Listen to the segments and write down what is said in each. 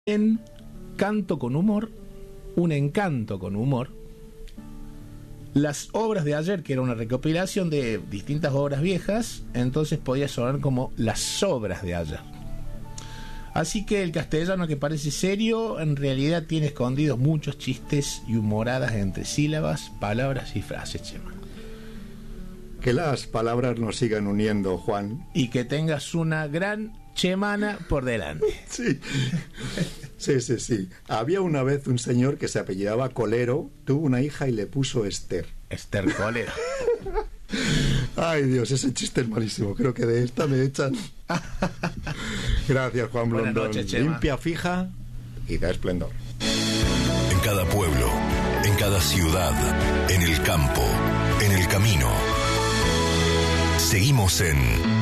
encanto con humor, un encanto con humor. Las obras de ayer, que era una recopilación de distintas obras viejas, entonces podía sonar como las obras de ayer. Así que el castellano, que parece serio, en realidad tiene escondidos muchos chistes y humoradas entre sílabas, palabras y frases, Chema. Que las palabras nos sigan uniendo, Juan. Y que tengas una gran semana por delante. Sí. Sí. Había una vez un señor que se apellidaba Colero, tuvo una hija y le puso Esther. Esther Colero. Ay, Dios, ese chiste es malísimo. Creo que de esta me echan. Gracias, Juan Blondón. Buenas noches, Chema. Limpia, fija y da esplendor. En cada pueblo, en cada ciudad, en el campo, en el camino. Seguimos en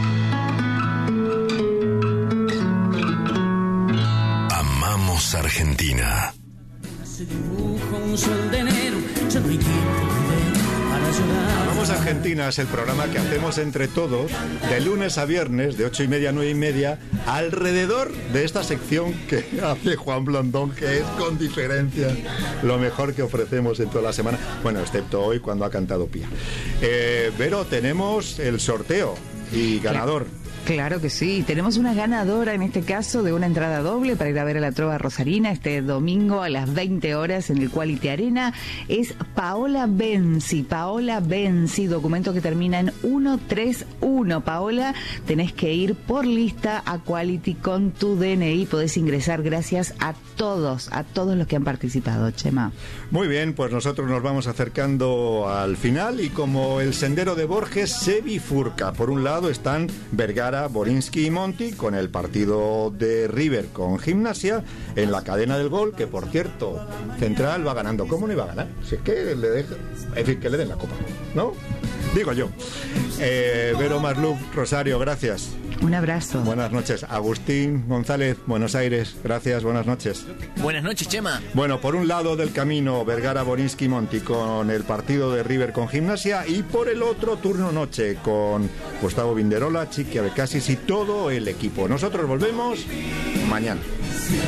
Amamos Argentina. Se dibuja un sol de enero, ya no hay tiempo para llorar. Amamos Argentina es el programa que hacemos entre todos de lunes a viernes de 8:30 a 9:30 alrededor de esta sección que hace Juan Blondón, que es con diferencia lo mejor que ofrecemos en toda la semana, bueno, excepto hoy cuando ha cantado Pía. Vero, tenemos el sorteo y ganador. Claro que sí, tenemos una ganadora en este caso de una entrada doble para ir a ver a la Trova Rosarina este domingo a las 20 horas en el Quality Arena. Es Paola Benzi, documento que termina en 131. Paola, tenés que ir por lista a Quality con tu DNI, podés ingresar gracias a todos los que han participado, Chema. Muy bien, pues nosotros nos vamos acercando al final y como el sendero de Borges se bifurca, por un lado están Vergara, Borinsky y Monti con el partido de River con Gimnasia en la cadena del gol, que por cierto Central va ganando. ¿Cómo no iba a ganar? Si es que le deja, en fin, que le den la copa, ¿no? Digo yo. Vero Marlú, Rosario, gracias. Un abrazo. Buenas noches. Agustín González, Buenos Aires, gracias, buenas noches. Buenas noches, Chema. Bueno, por un lado del camino Vergara, Borinsky y Monti con el partido de River con Gimnasia, y por el otro turno noche con Gustavo Vinderola, Chiqui Abecasis y todo el equipo. Nosotros volvemos mañana.